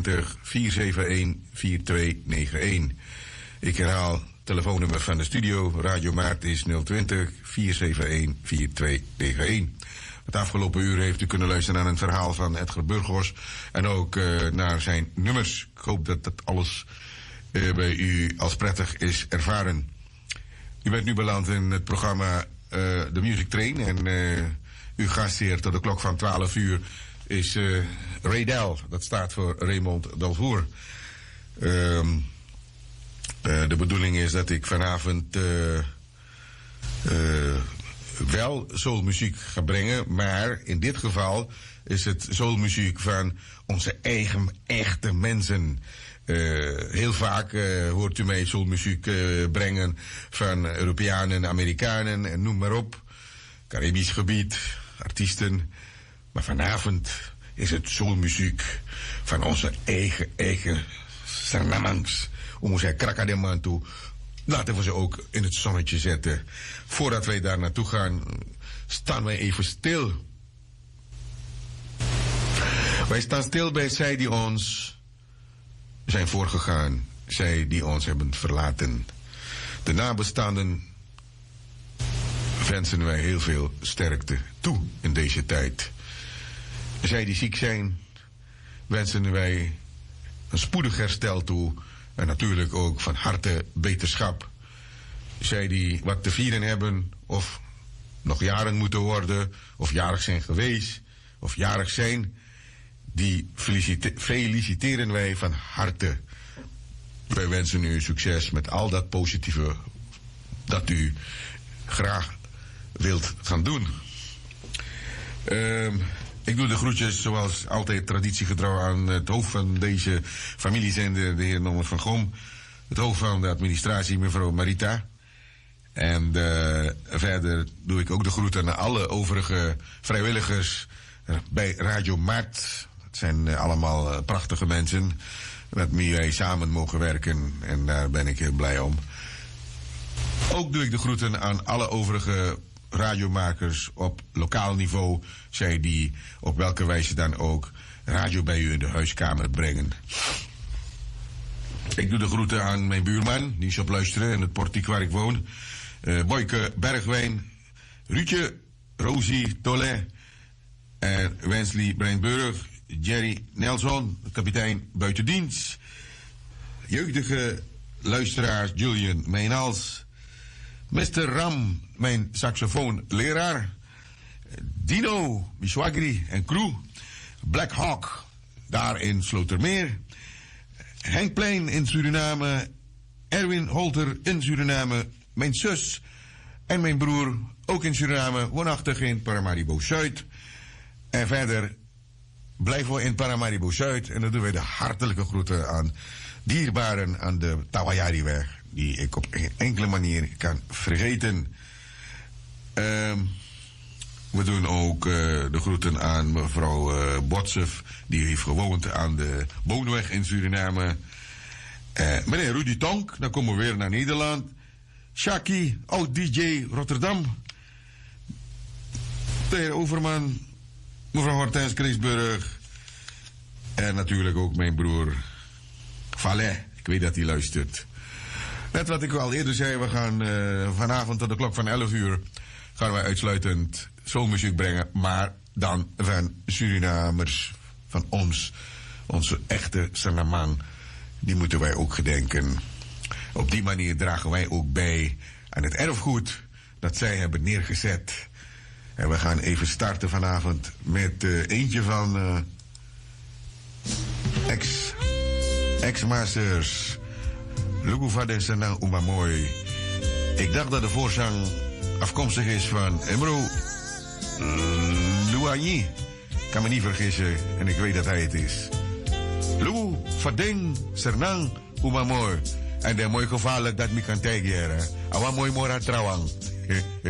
020 471 4291. Ik herhaal, telefoonnummer van de studio, Radio Maart is 020 471 4291. Het afgelopen uur heeft u kunnen luisteren naar een verhaal van Edgar Burgos en ook naar zijn nummers. Ik hoop dat dat alles bij u als prettig is ervaren. U bent nu beland in het programma The Music Train en uw gastheer tot de klok van 12 uur is Ray Del. Dat staat voor Raymond Dalvoer. De bedoeling is dat ik vanavond wel soulmuziek ga brengen, maar in dit geval is het soulmuziek van onze eigen echte mensen. Heel vaak hoort u mij soulmuziek brengen van Europeanen, Amerikanen en noem maar op. Caribisch gebied, artiesten. Maar vanavond is het soulmuziek van onze eigen Sarnamangs. Onze Krakademman toe. Laten we ze ook in het zonnetje zetten. Voordat wij daar naartoe gaan, staan wij even stil. Wij staan stil bij zij die ons zijn voorgegaan. Zij die ons hebben verlaten. De nabestaanden wensen wij heel veel sterkte toe in deze tijd. Zij die ziek zijn, wensen wij een spoedig herstel toe. En natuurlijk ook van harte beterschap. Zij die wat te vieren hebben, of nog jaren moeten worden, of jarig zijn geweest, of jarig zijn, die feliciteren wij van harte. Wij wensen u succes met al dat positieve dat u graag wilt gaan doen. Ik doe de groetjes zoals altijd traditiegetrouw aan het hoofd van deze familiezender, de heer Norbert van Gom. Het hoofd van de administratie, mevrouw Marita. En verder doe ik ook de groeten aan alle overige vrijwilligers bij Radio Maart. Het zijn allemaal prachtige mensen met wie wij samen mogen werken. En daar ben ik heel blij om. Ook doe ik de groeten aan alle overige radiomakers op lokaal niveau, zij die op welke wijze dan ook radio bij u in de huiskamer brengen. Ik doe de groeten aan mijn buurman, die is op luisteren in het portiek waar ik woon. Boyke Bergwijn, Ruudje, Rosie Tollet en Wensley Breinburg, Jerry Nelson, kapitein buitendienst. Jeugdige luisteraars Julian Meenals, Mr. Ram, mijn saxofoonleraar, Dino, Mishwagri en crew, Black Hawk, daar in Slotermeer, Henk Plein in Suriname, Erwin Holter in Suriname, mijn zus en mijn broer, ook in Suriname, woonachtig in Paramaribo Zuid. En verder blijven we in Paramaribo Zuid en dan doen wij de hartelijke groeten aan dierbaren aan de Tawayariweg, die ik op geen enkele manier kan vergeten. We doen ook de groeten aan mevrouw Botsef, die heeft gewoond aan de Boonweg in Suriname. Meneer Rudy Tonk, dan komen we weer naar Nederland. Shaki, oud-DJ Rotterdam. De heer Overman, mevrouw Hortens Kreesburg. En natuurlijk ook mijn broer Valet, ik weet dat hij luistert. Net wat ik al eerder zei, we gaan vanavond tot de klok van 11 uur... gaan wij uitsluitend soulmuziek brengen, maar dan van Surinamers, van ons. Onze echte Sanamang, die moeten wij ook gedenken. Op die manier dragen wij ook bij aan het erfgoed dat zij hebben neergezet. En we gaan even starten vanavond met eentje van ex-masters. Lugu Vade Sanang Umamoy. Ik dacht dat de voorzang afkomstig is van Emro Luanyi. Ik kan me niet vergissen en ik weet dat hij het is. Lugu Vade Sanang Umamoy. En dan mooi gevaarlijk dat me kan tegen. Awa mooi mora trouwang.